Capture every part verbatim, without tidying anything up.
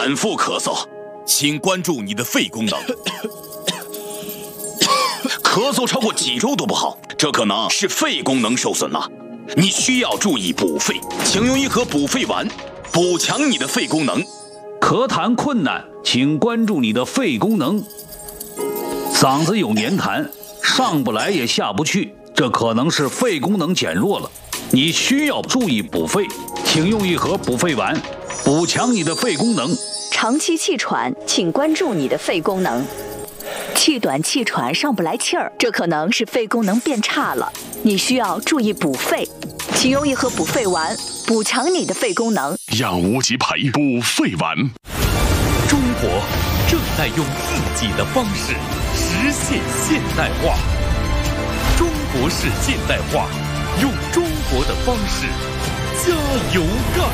反复咳嗽，请关注你的肺功能。咳嗽超过几周都不好，这可能是肺功能受损了。你需要注意补肺，请用一盒补肺丸，补强你的肺功能。 咳痰困难，请关注你的肺功能。嗓子有黏痰，上不来也下不去，这可能是肺功能减弱了。你需要注意补肺，请用一盒补肺丸，补强你的肺功能。 长期气喘，请关注你的肺功能。气短气喘上不来气儿，这可能是肺功能变差了，你需要注意补肺，请用一盒补肺丸，补强你的肺功能。 让无极牌补肺丸。 中国正在用自己的方式实现现代化，中国式现代化，用中国的方式加油干。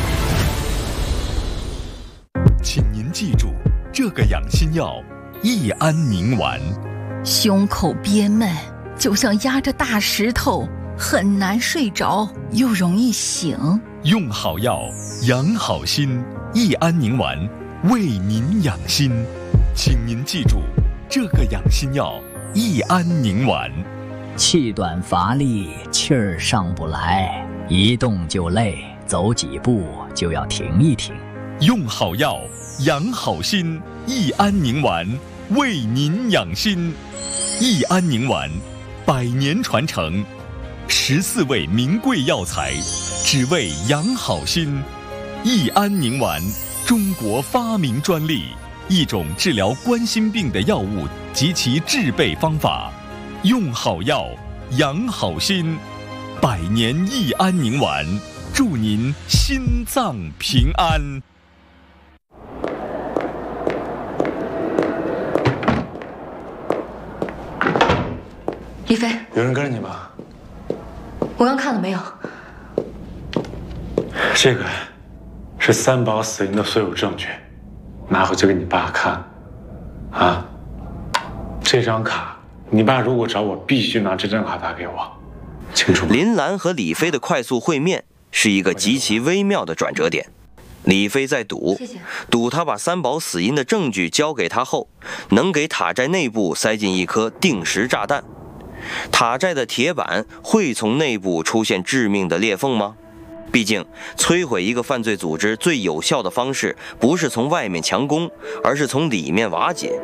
请您记住这个养心药。益安宁丸， 胸口憋闷，就像压着大石头，很难睡着，又容易醒。 用好药，养好心。益安宁丸，为您养心。请您记住这个养心药：益安宁丸。 气短乏力，气儿上不来，一动就累，走几步就要停一停。 用好药，养好心。益安宁丸，为您养心。益安宁丸，百年传承，十四味名贵药材，只为养好心。益安宁丸，中国发明专利，一种治疗冠心病的药物及其制备方法。用好药，养好心。百年益安宁丸，祝您心脏平安。 李飞， 有人跟着你吗？ 我刚看了没有？ 这个是三宝死因的所有证据，拿回去给你爸看。啊，这张卡，你爸如果找我，必须拿这张卡打给我，清楚吗？ 林兰和李飞的快速会面是一个极其微妙的转折点。李飞在赌，赌他把三宝死因的证据交给他后，能给塔寨内部塞进一颗定时炸弹。塔寨的铁板会从内部出现致命的裂缝吗？毕竟，摧毁一个犯罪组织最有效的方式，不是从外面强攻，而是从里面瓦解。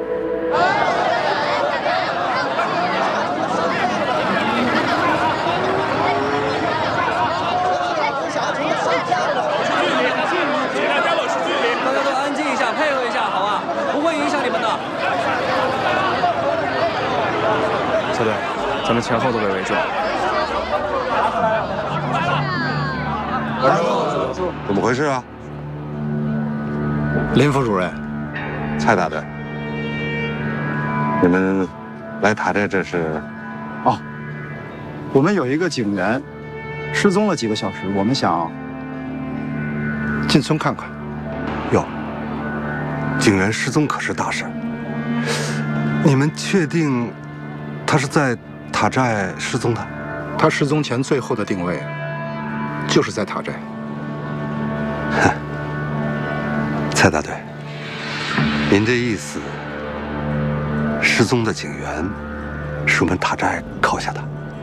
大家都安静一下，配合一下，好吧？不会影响你们的。 小队，咱们前后都被围住。 怎么回事啊？ 林副主任， 蔡大队，你们来塔寨这是？ 哦，我们有一个警员失踪了几个小时，我们想进村看看。 哟，警员失踪可是大事。你们确定他是在塔寨失踪的？ 他失踪前最后的定位就是在塔寨。 哼，蔡大队，您这意思，失踪的警员是我们塔寨扣下的？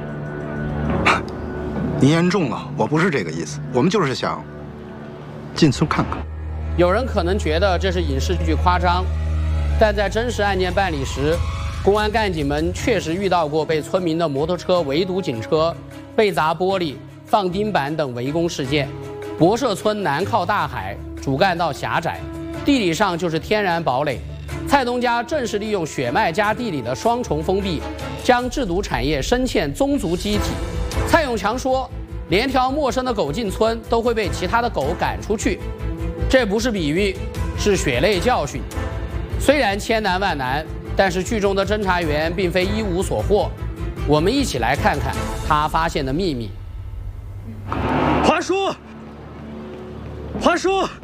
您言重了，我不是这个意思，我们就是想进村看看。 有人可能觉得这是影视剧夸张，但在真实案件办理时，公安干警们确实遇到过被村民的摩托车围堵警车、被砸玻璃、放钉板等围攻事件。博社村南靠大海，主干道狭窄，地理上就是天然堡垒。蔡东家正是利用血脉加地理的双重封闭，将制毒产业深嵌宗族机体。蔡永强说，连条陌生的狗进村都会被其他的狗赶出去，这不是比喻，是血泪教训。虽然千难万难，但是剧中的侦查员并非一无所获。我们一起来看看他发现的秘密。 华叔，华叔，